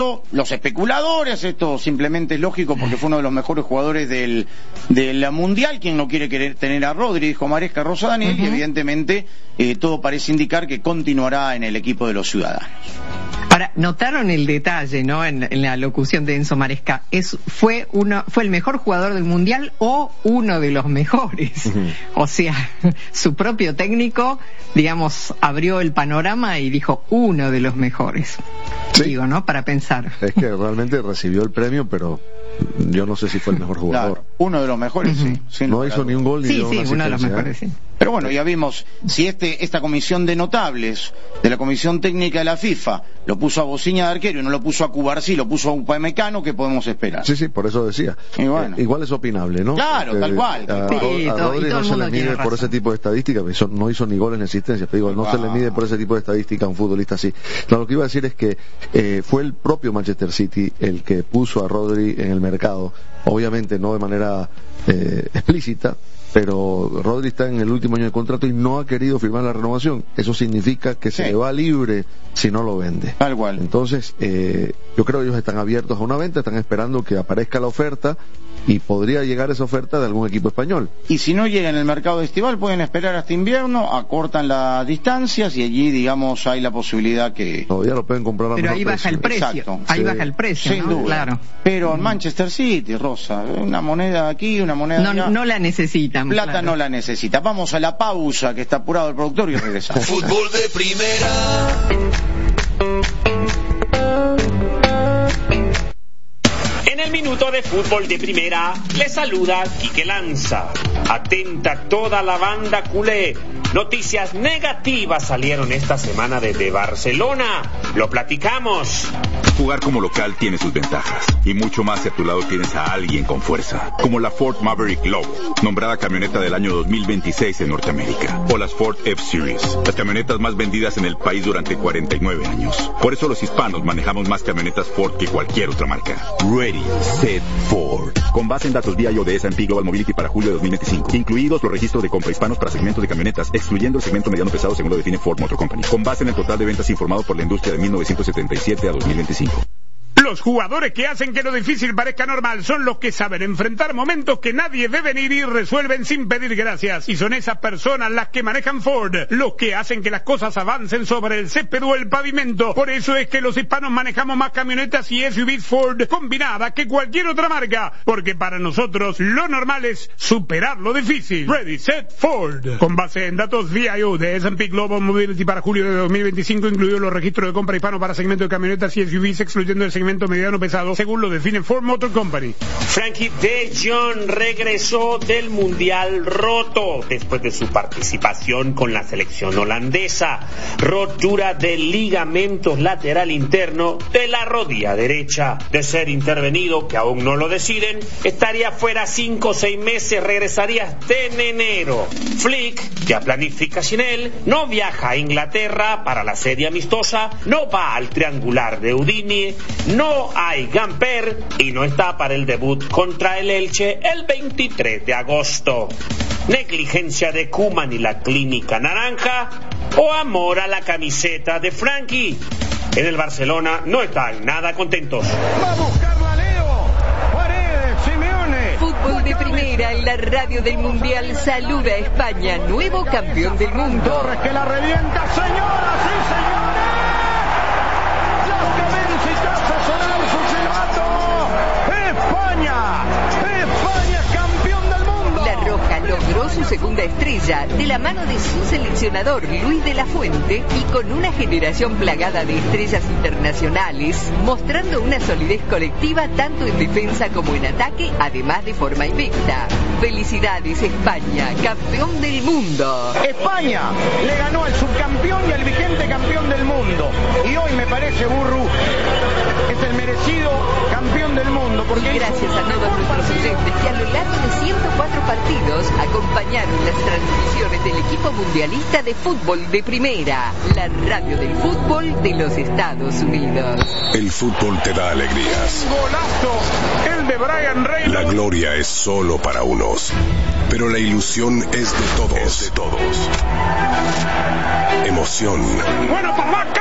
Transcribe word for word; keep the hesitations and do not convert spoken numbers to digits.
Los especuladores, esto simplemente es lógico porque fue uno de los mejores jugadores del, del Mundial. Quien no quiere querer tener a Rodri, dijo Maresca Rosa Daniel, uh-huh. Y evidentemente eh, todo parece indicar que continuará en el equipo de los ciudadanos. Ahora, notaron el detalle, ¿no? En, en la locución de Enzo Maresca, es, fue uno, fue el mejor jugador del Mundial o uno de los mejores. Uh-huh. O sea, su propio técnico, digamos, abrió el panorama y dijo uno de los mejores. Sí. Digo, ¿no? Para pensar. Es que realmente recibió el premio, pero yo no sé si fue el mejor jugador. Claro, uno de los mejores, uh-huh. Sí. No hizo ni un gol ni sí, dio sí, una uno de los asistencia, mejores, ¿eh? sí. Pero bueno, ya vimos, si este esta comisión de notables, de la comisión técnica de la FIFA, lo puso a Bociña de arquero y no lo puso a Cubarsí, lo puso a Upamecano, ¿qué podemos esperar? Sí, sí, por eso decía. Y bueno. eh, igual es opinable, ¿no? Claro, tal cual. Tal a, cual. Sí, a, a todo, Rodri no se le mide por ese tipo de estadísticas, hizo, no hizo ni goles ni asistencias, pero digo, no ah. se le mide por ese tipo de estadísticas a un futbolista así. No, lo que iba a decir es que eh, fue el propio Manchester City el que puso a Rodri en el mercado, obviamente no de manera eh, explícita, pero Rodri está en el último año de contrato y no ha querido firmar la renovación. Eso significa que se sí. le va libre si no lo vende. Tal cual. Entonces, eh, yo creo que ellos están abiertos a una venta, están esperando que aparezca la oferta y podría llegar esa oferta de algún equipo español. Y si no llega en el mercado estival, pueden esperar hasta invierno, acortan las distancias y allí, digamos, hay la posibilidad que... Todavía lo pueden comprar a Pero ahí baja precio. el precio. Exacto. Ahí sí. baja el precio, Sin ¿no? duda. Claro. Pero en Manchester City, Rosa, una moneda aquí, una moneda no, allá. No la necesitan. Plata claro. no la necesita. Vamos a la pausa, que está apurado el productor, y regresamos. Fútbol de primera. En el minuto de fútbol de primera, le saluda Quique Lanza. Atenta toda la banda culé. Noticias negativas salieron esta semana desde Barcelona. Lo platicamos. Jugar como local tiene sus ventajas, y mucho más si a tu lado tienes a alguien con fuerza, como la Ford Maverick Low, nombrada camioneta del año dos mil veintiséis en Norteamérica, o las Ford F-Series, las camionetas más vendidas en el país durante cuarenta y nueve años. Por eso los hispanos manejamos más camionetas Ford que cualquier otra marca. Ready, Set, Ford. Con base en datos V I O de S and P Global Mobility para julio de dos mil veinticinco, incluidos los registros de compra hispanos para segmentos de camionetas, excluyendo el segmento mediano pesado según lo define Ford Motor Company, con base en el total de ventas informado por la industria de mil novecientos setenta y siete a dos mil veinticinco. Los jugadores que hacen que lo difícil parezca normal son los que saben enfrentar momentos que nadie ve venir y resuelven sin pedir gracias. Y son esas personas las que manejan Ford, los que hacen que las cosas avancen sobre el césped o el pavimento. Por eso es que los hispanos manejamos más camionetas y S U Vs Ford combinadas que cualquier otra marca, porque para nosotros lo normal es superar lo difícil. Ready, Set, Ford. Con base en datos V I O de S and P Global Mobility para julio de dos mil veinticinco, incluidos los registros de compra hispano para segmento de camionetas y S U Vs, excluyendo el segmento mediano pesado, según lo define Ford Motor Company. Frankie de Jong regresó del Mundial roto después de su participación con la selección holandesa. Rotura del ligamento lateral interno de la rodilla derecha. De ser intervenido, que aún no lo deciden, estaría fuera cinco o seis meses, regresaría hasta en enero. Flick, ya planifica sin él, no viaja a Inglaterra para la serie amistosa, no va al triangular de Udine, no hay Gamper y no está para el debut contra el Elche el veintitrés de agosto. Negligencia de Koeman y la clínica naranja, o amor a la camiseta de Frankie. En el Barcelona no están nada contentos. Va a buscarla Leo. Paredes, Simeone. Fútbol de primera en la radio del Mundial saluda a España, nuevo campeón del mundo. Torres que la revienta, señoras y señores. Los que ven si casa sonar su silbato. España, España campeón del mundo. La Roja logró su segunda estrella de la mano de su seleccionador Luis de la Fuente y con una generación plagada de estrellas internacionales, mostrando una solidez colectiva tanto en defensa como en ataque, además de forma invicta. Felicidades España, campeón del mundo. España le ganó al subcampeón y al vigente campeón del mundo. Y hoy me parece, Burru, es el merecido campeón del mundo. Porque gracias a todos nuestros oyentes que a lo largo de ciento cuatro partidos acompañaron las transmisiones del equipo mundialista de fútbol de primera, la radio del fútbol de los Estados Unidos. El fútbol te da alegrías. Golazo, el de Brian Reynolds. La gloria es solo para unos, pero la ilusión es de todos. Es de todos. Emoción. Bueno, papá.